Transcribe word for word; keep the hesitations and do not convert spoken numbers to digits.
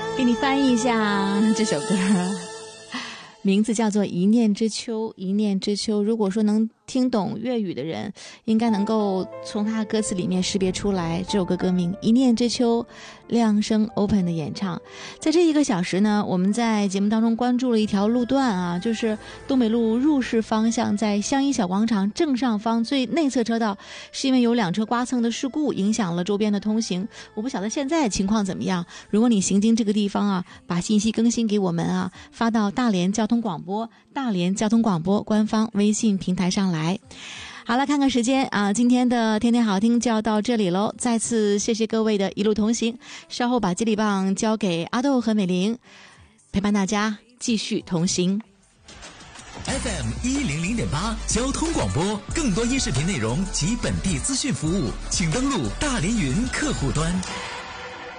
给你翻译一下这首歌，名字叫做《一念之秋》。一念之秋，如果说能听懂粤语的人，应该能够从他歌词里面识别出来这首歌歌名《一念之秋》，亮声 Open 的演唱。在这一个小时呢，我们在节目当中关注了一条路段啊，就是东北路入市方向，在香一小广场正上方最内侧车道，是因为有两车刮蹭的事故，影响了周边的通行。我不晓得现在情况怎么样。如果你行经这个地方啊，把信息更新给我们啊，发到大连交通广播、大连交通广播官方微信平台上来。好了，看看时间啊，今天的天天好听就要到这里喽。再次谢谢各位的一路同行，稍后把接力棒交给阿豆和美玲，陪伴大家继续同行。 F M 一零零点八交通广播，更多音视频内容及本地资讯服务，请登录大连云客户端。